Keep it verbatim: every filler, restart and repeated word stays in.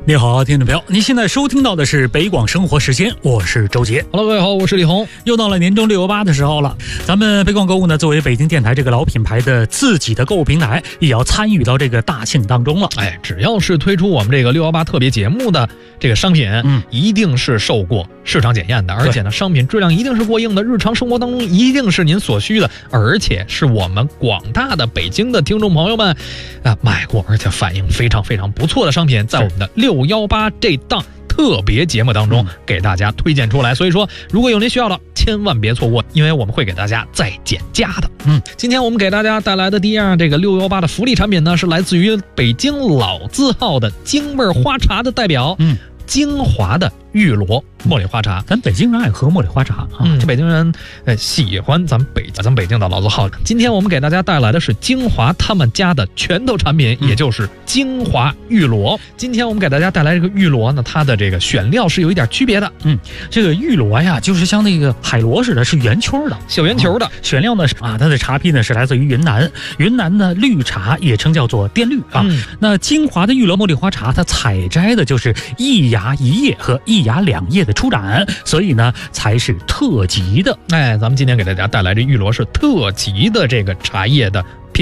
你好，听众朋友，您现在收听到的是北广生活时间，我是周杰。 Hello， 各位好，我是李红。 又到了年终六幺八的时候了，咱们北广购物呢，作为北京电台这个老品牌的自己的购物平台，也要参与到这个大庆当中了。 哎，只要是推出我们这个六幺八特别节目的这个商品，嗯，一定是受过市场检验的，而且呢，商品质量一定是过硬的，日常生活当中一定是您所需的，而且是我们广大的北京的听众朋友们啊买过，而且反应非常非常不错的商品，在我们的六幺八这档特别节目当中给大家推荐出来。所以说，如果有您需要的，千万别错过，因为我们会给大家再减价的。嗯，今天我们给大家带来的第一样这个六幺八的福利产品呢，是来自于北京老字号的京味花茶的代表，嗯，京华的玉螺茉莉花茶。 咱北京人爱喝茉莉花茶啊， 嗯，这北京人呃喜欢咱们北咱们北京的老字号。今天我们给大家带来的是京华他们家的拳头产品，嗯、也就是京华玉螺。今天我们给大家带来这个玉螺呢，它的这个选料是有一点区别的。 嗯，这个玉螺呀，就是像那个海螺似的，是圆圈的， 小圆球的。 啊、选料呢啊，它的茶坯呢是来自于云南，云南的绿茶也称叫做滇绿啊。嗯、那京华的玉螺茉莉花茶，它采摘的就是一芽一叶和一芽两叶的初展，所以呢才是特级的。 哎，咱们今天给大家带来这玉螺是特级的这个茶叶的